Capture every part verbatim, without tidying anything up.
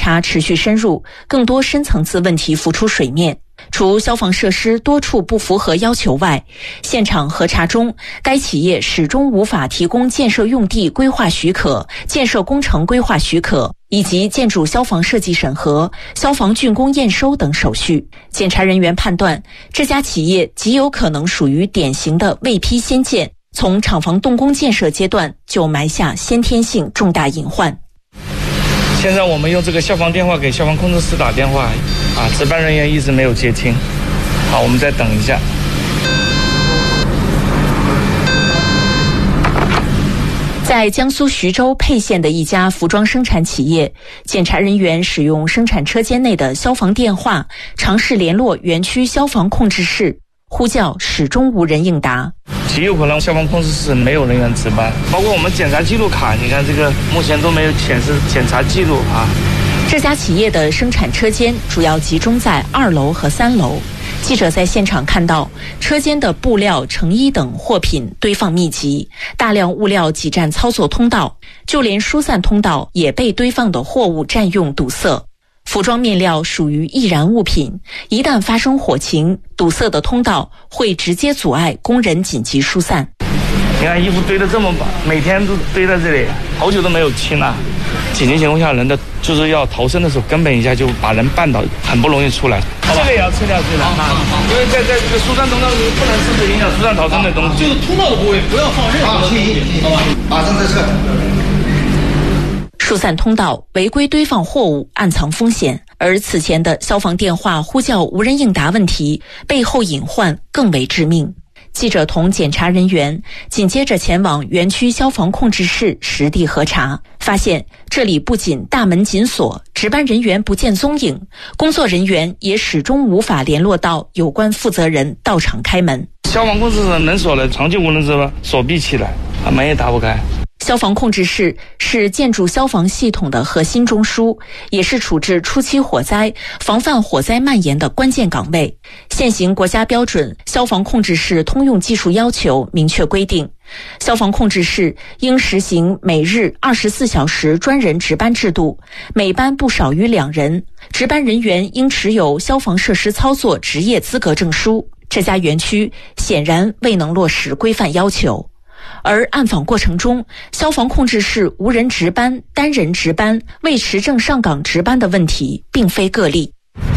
查持续深入，更多深层次问题浮出水面。除消防设施多处不符合要求外，现场核查中，该企业始终无法提供建设用地规划许可、建设工程规划许可以及建筑消防设计审核、消防竣工验收等手续。检查人员判断，这家企业极有可能属于典型的未批先建，从厂房动工建设阶段就埋下先天性重大隐患。 现在我们用这个消防电话给消防控制室打电话，啊，值班人员一直没有接听。好，我们再等一下。 在江苏徐州沛县的一家服装生产企业，检查人员使用生产车间内的消防电话，尝试联络园区消防控制室，呼叫始终无人应答。 极有可能消防控制室没有人员值班，包括我们检查记录卡，你看这个目前都没有显示检查记录啊。 这家企业的生产车间主要集中在二楼和三楼。记者在现场看到，车间的布料、成衣等货品堆放密集，大量物料挤占操作通道，就连疏散通道也被堆放的货物占用堵塞。服装面料属于易燃物品，一旦发生火情，堵塞的通道会直接阻碍工人紧急疏散。 你看衣服堆得这么满，每天都堆在这里，好久都没有清了。紧急情况下，人的就是要逃生的时候，根本一下就把人绊倒，很不容易出来。这个也要撤掉去了啊，因为在在这个疏散通道里不能甚至影响疏散逃生的东西。 就是通道的部位不要放任何东西，好吧？马上再撤。 疏散通道违规堆放货物，暗藏风险。而此前的消防电话呼叫无人应答问题，背后隐患更为致命。记者同检查人员紧接着前往园区消防控制室实地核查，发现这里不仅大门紧锁，值班人员不见踪影，工作人员也始终无法联络到有关负责人到场开门。 消防控制室门锁了，长期无人值班，锁闭起来，门也打不开。 消防控制室是建筑消防系统的核心中枢，也是处置初期火灾、防范火灾蔓延的关键岗位。现行国家标准《消防控制室通用技术要求》明确规定，消防控制室应实行每日二十四小时专人值班制度，每班不少于两人，值班人员应持有消防设施操作执业资格证书。这家园区显然未能落实规范要求。而暗访过程中，消防控制室无人值班、单人值班、未持证上岗值班的问题并非个例。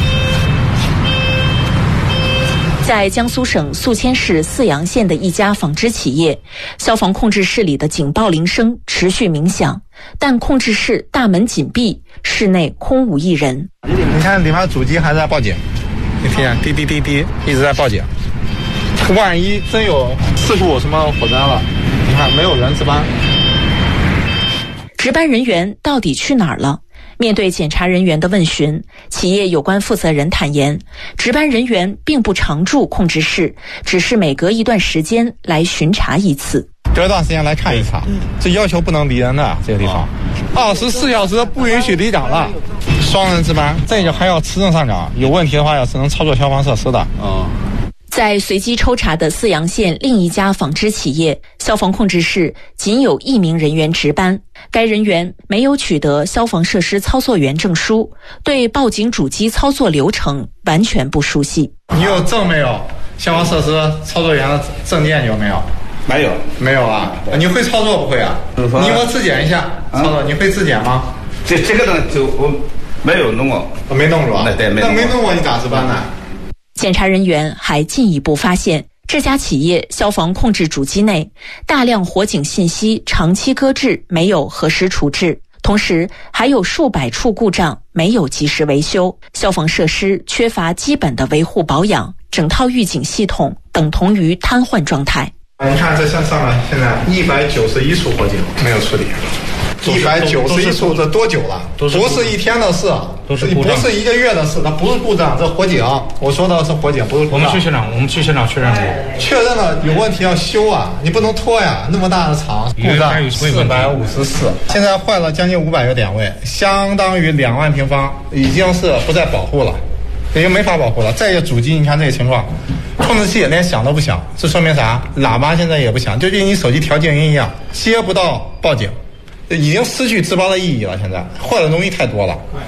在江苏省宿迁市泗阳县的一家纺织企业，消防控制室里的警报铃声持续鸣响，但控制室大门紧闭，室内空无一人。 你看里面主机还在报警，你听见滴滴滴滴一直在报警。万一真有事故什么火灾了，你看没有人值班。 值班人员到底去哪儿了？面对检查人员的问询，企业有关负责人坦言，值班人员并不常驻控制室，只是每隔一段时间来巡查一次。 隔段时间来看一查，这要求不能离人的这个地方，二十四小时不允许离岗了，双人值班，这个还要持证上岗，有问题的话要只能操作消防设施的。 哦。 在随机抽查的泗阳县另一家纺织企业，消防控制室仅有一名人员值班，该人员没有取得消防设施操作员证书，对报警主机操作流程完全不熟悉。 你有证没有？消防设施操作员的证件有没有？ 没有， 没有啊？你会操作不会啊？你给我质检一下操作，你会质检吗？ 这这个呢，就我没有弄过， 我没弄过。 对，没弄过。 那没弄过你咋值班呢？ 检查人员还进一步发现，这家企业消防控制主机内大量火警信息长期搁置，没有核实处置，同时还有数百处故障没有及时维修，消防设施缺乏基本的维护保养，整套预警系统等同于瘫痪状态。 你看这像上面现在一百九十一处火警没有处理，一百九十一处这多久了？不是一天的事，不是一个月的事，它不是故障，这火警，我说的是火警，不是故障。 我们去现场，我们去现场确认过， 确认了有问题要修啊，你不能拖呀，那么大的厂，故障四百五十四，现在坏了将近五百个点位，相当于两万平方，已经是不再保护了，已经没法保护了。再一个主机，你看这个情况。控制器连响都不响，这说明啥？喇叭现在也不响，就跟你手机调静音一样，接不到报警，已经失去值班的意义了。现在坏的东西太多了。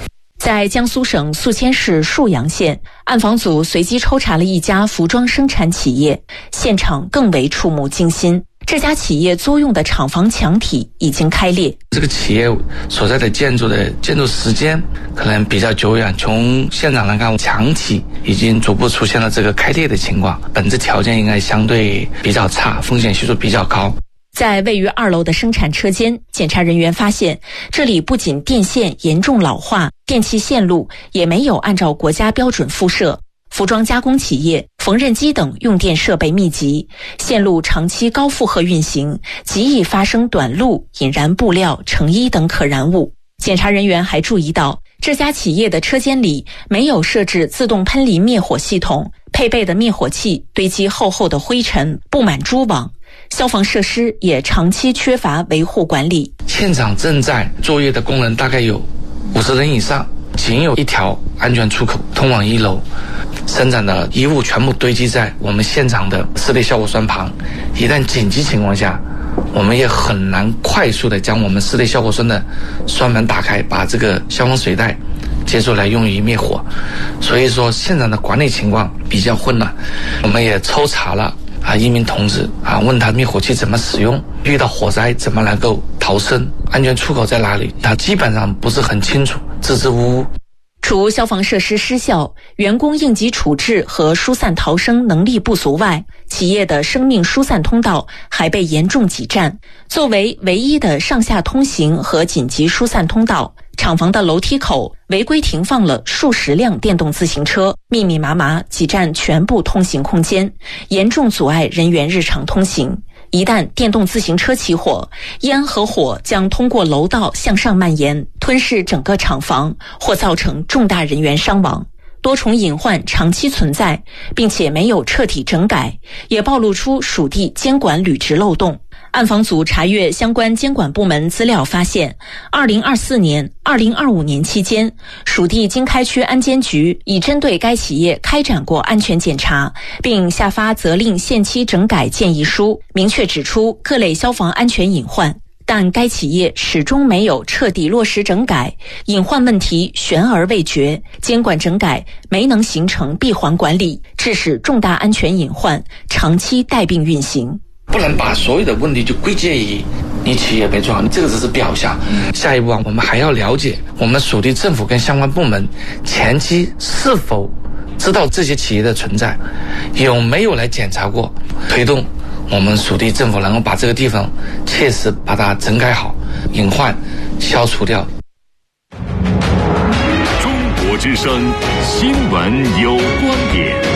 在江苏省宿迁市沭阳县，暗访组随机抽查了一家服装生产企业，现场更为触目惊心。这家企业租用的厂房墙体已经开裂。 这个企业所在的建筑的建筑时间可能比较久远，从现场来看，墙体已经逐步出现了这个开裂的情况，本质条件应该相对比较差，风险系数比较高。 在位于二楼的生产车间，检查人员发现，这里不仅电线严重老化，电气线路也没有按照国家标准敷设。服装加工企业、缝纫机等用电设备密集，线路长期高负荷运行，极易发生短路、引燃布料、成衣等可燃物。检查人员还注意到，这家企业的车间里没有设置自动喷淋灭火系统，配备的灭火器堆积厚厚的灰尘，布满蛛网。消防设施也长期缺乏维护管理。 现场正在作业的工人大概有五十人以上，仅有一条安全出口通往一楼，生产的衣物全部堆积在我们现场的室内消火栓旁。一旦紧急情况下，我们也很难快速的将我们室内消火栓的栓门打开，把这个消防水带接出来用于灭火。所以说现场的管理情况比较混乱。我们也抽查了啊，一名同志啊，问他灭火器怎么使用，遇到火灾怎么能够逃生，安全出口在哪里，他基本上不是很清楚，支支吾吾。 除消防设施失效、员工应急处置和疏散逃生能力不足外，企业的生命疏散通道还被严重挤占。作为唯一的上下通行和紧急疏散通道，厂房的楼梯口违规停放了数十辆电动自行车，密密麻麻挤占全部通行空间，严重阻碍人员日常通行。一旦电动自行车起火，烟和火将通过楼道向上蔓延，吞噬整个厂房，或造成重大人员伤亡。多重隐患长期存在，并且没有彻底整改，也暴露出属地监管履职漏洞。暗访组查阅相关监管部门资料发现，二零二四年、二零二五年期间，属地经开区安监局已针对该企业开展过安全检查，并下发责令限期整改建议书，明确指出各类消防安全隐患。但该企业始终没有彻底落实整改，隐患问题悬而未决，监管整改没能形成闭环管理，致使重大安全隐患长期带病运行。 不能把所有的问题就归结于你企业没做好，这个只是表象。下一步啊，我们还要了解我们属地政府跟相关部门前期是否知道这些企业的存在，有没有来检查过，推动我们属地政府能够把这个地方切实把它整改好，隐患消除掉。 中国之声新闻有观点。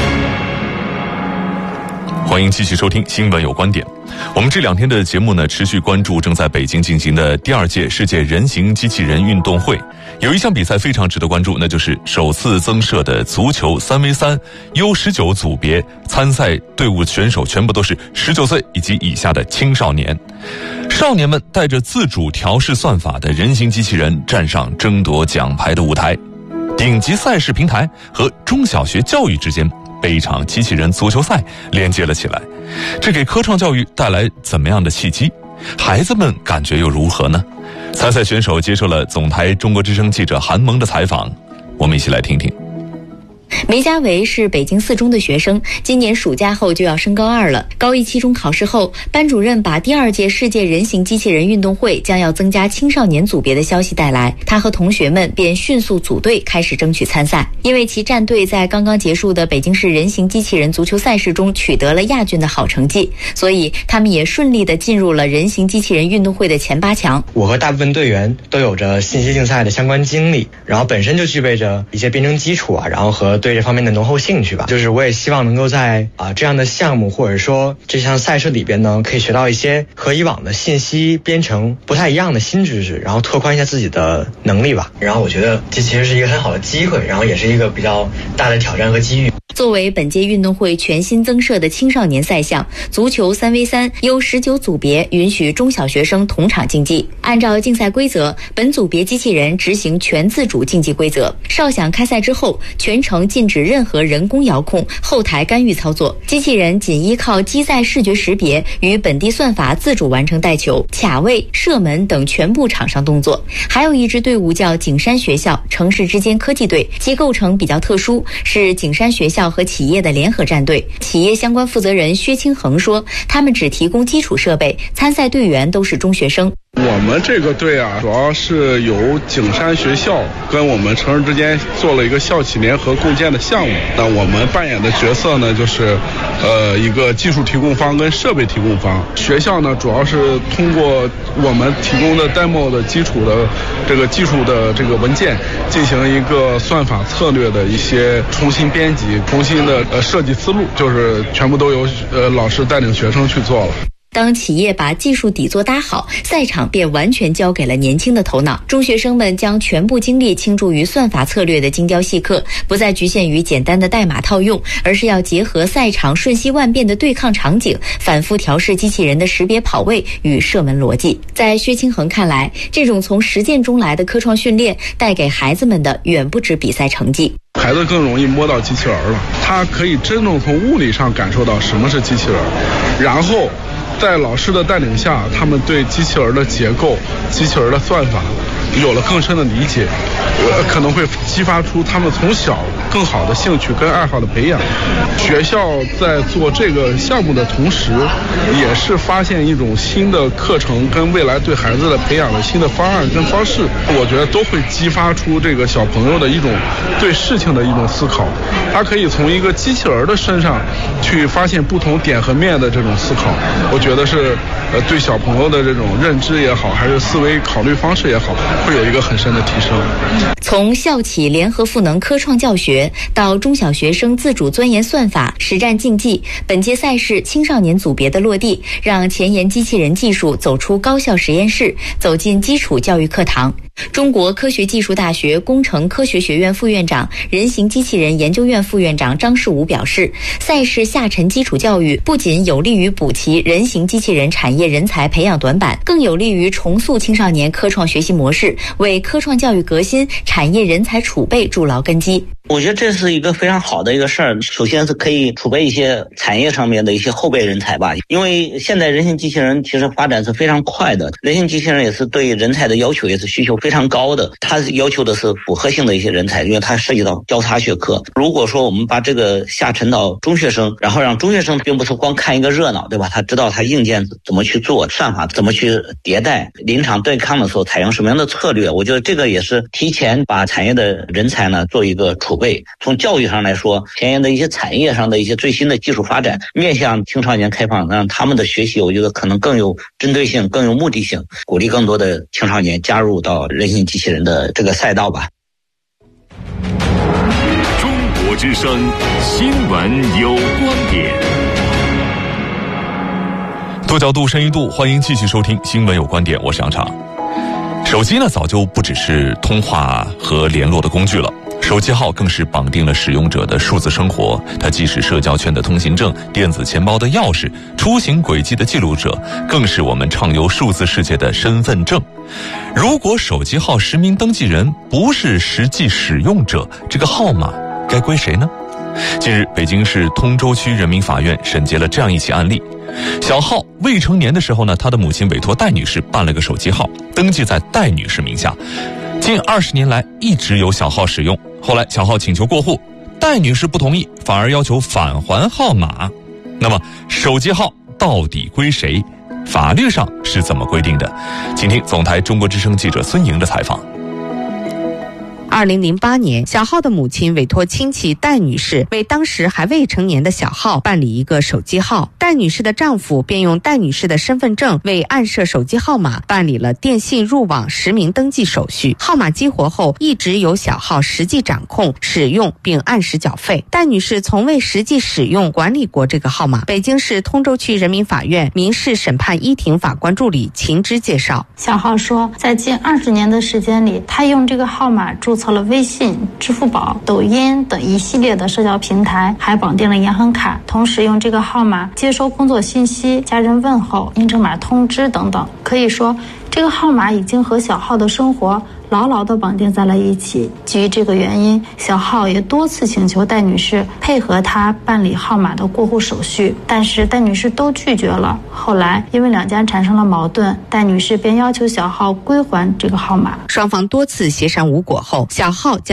欢迎继续收听新闻有观点。我们这两天的节目呢，持续关注正在北京进行的第二届世界人形机器人运动会。有一项比赛非常值得关注，那就是首次增设的足球 三 V 三 U 十九 组别，参赛队伍选手全部都是十九岁以及以下的青少年。少年们带着自主调试算法的人形机器人站上争夺奖牌的舞台，顶级赛事平台和中小学教育之间被一场机器人足球赛连接了起来，这给科创教育带来怎么样的契机？孩子们感觉又如何呢？参赛选手接受了总台中国之声记者韩萌的采访，我们一起来听听。 梅家维是北京四中的学生，今年暑假后就要升高二了。高一期中考试后，班主任把第二届世界人形机器人运动会将要增加青少年组别的消息带来，他和同学们便迅速组队开始争取参赛。因为其战队在刚刚结束的北京市人形机器人足球赛事中取得了亚军的好成绩，所以他们也顺利地进入了人形机器人运动会的前八强。 我和大部分队员都有着信息竞赛的相关经历，然后本身就具备着一些编程基础啊，然后和对这方面的浓厚兴趣吧。就是我也希望能够在啊、呃、这样的项目或者说这项赛事里边呢，可以学到一些和以往的信息编程不太一样的新知识，然后拓宽一下自己的能力吧。然后我觉得这其实是一个很好的机会，然后也是一个比较大的挑战和机遇。 作为本届运动会全新增设的青少年赛项，足球 三 V 三 U 十九 组别允许中小学生同场竞技。按照竞赛规则，本组别机器人执行全自主竞技规则。哨响开赛之后，全程机禁止任何人工遥控、后台干预操作，机器人仅依靠机载视觉识别与本地算法自主完成带球、卡位、射门等全部场上动作。还有一支队伍叫景山学校城市之间科技队，其构成比较特殊，是景山学校和企业的联合战队。企业相关负责人薛清恒说，他们只提供基础设备，参赛队员都是中学生。 我们这个队啊，主要是由景山学校跟我们城市之间做了一个校企联合共建的项目。那我们扮演的角色呢，就是呃一个技术提供方跟设备提供方。学校呢，主要是通过我们提供的 demo 的基础的这个技术的这个文件，进行一个算法策略的一些重新编辑、重新的呃设计思路，就是全部都由呃老师带领学生去做了。 当企业把技术底座搭好，赛场便完全交给了年轻的头脑。中学生们将全部精力倾注于算法策略的精雕细刻，不再局限于简单的代码套用，而是要结合赛场瞬息万变的对抗场景，反复调试机器人的识别跑位与射门逻辑。在薛清恒看来，这种从实践中来的科创训练带给孩子们的远不止比赛成绩。 孩子更容易摸到机器人了，他可以真正从物理上感受到什么是机器人，然后在老师的带领下，他们对机器人的结构、机器人的算法有了更深的理解，呃，可能会激发出他们从小更好的兴趣跟爱好的培养。学校在做这个项目的同时，也是发现一种新的课程跟未来对孩子的培养的新的方案跟方式，我觉得都会激发出这个小朋友的一种对事情的一种思考。他可以从一个机器人的身上去发现不同点和面的这种思考，我觉得是呃对小朋友的这种认知也好，还是思维考虑方式也好，会有一个很深的提升。 从校企联合赋能科创教学到中小学生自主钻研算法、实战竞技，本届赛事青少年组别的落地，让前沿机器人技术走出高校实验室，走进基础教育课堂。中国科学技术大学工程科学学院副院长、人形机器人研究院副院长张世武表示，赛事下沉基础教育不仅有利于补齐人形机器人产业人才培养短板，更有利于重塑青少年科创学习模式，为科创教育革新、产业人才储备筑牢根基。 我觉得这是一个非常好的一个事儿。首先是可以储备一些产业上面的一些后备人才吧，因为现在人形机器人其实发展是非常快的，人形机器人也是对人才的要求也是需求非常高的，它要求的是复合性的一些人才，因为它涉及到交叉学科。如果说我们把这个下沉到中学生，然后让中学生并不是光看一个热闹，对吧？他知道他硬件怎么去做，算法怎么去迭代，临场对抗的时候采用什么样的策略，我觉得这个也是提前把产业的人才呢做一个储备。从教育上来说，前沿的一些产业上的一些最新的技术发展面向青少年开放，让他们的学习我觉得可能更有针对性、更有目的性，鼓励更多的青少年加入到人形机器人的这个赛道吧。 中国之声新闻有观点， 多角度、深一度，欢迎继续收听新闻有观点，我是杨常。手机呢，早就不只是通话和联络的工具了，手机号更是绑定了使用者的数字生活，它既是社交圈的通行证、电子钱包的钥匙、出行轨迹的记录者，更是我们畅游数字世界的身份证。如果手机号实名登记人不是实际使用者，这个号码该归谁呢？近日，北京市通州区人民法院审结了这样一起案例。小浩未成年的时候呢，他的母亲委托戴女士办了个手机号，登记在戴女士名下。近二十年来一直由小浩使用，后来小浩请求过户，戴女士不同意，反而要求返还号码。那么手机号到底归谁？法律上是怎么规定的？请听总台中国之声记者孙莹的采访。 二零零八年，小浩的母亲委托亲戚戴女士为当时还未成年的小浩办理一个手机号，戴女士的丈夫便用戴女士的身份证为暗设手机号码办理了电信入网实名登记手续。号码激活后，一直由小浩实际掌控、使用并按时缴费。戴女士从未实际使用管理过这个号码。北京市通州区人民法院民事审判一庭法官助理秦芝介绍， 小浩说，在近二十年的时间里，他用这个号码注册了微信、支付宝、抖音等一系列的社交平台，还绑定了银行卡，同时用这个号码接收工作信息、家人问候、验证码通知等等。可以说，这个号码已经和小浩的生活牢牢地绑定在了一起。基于这个原因，小浩也多次请求戴女士配合他办理号码的过户手续，但是戴女士都拒绝了。后来因为两家产生了矛盾，戴女士便要求小浩归还这个号码。 双方多次协商无果后，小浩将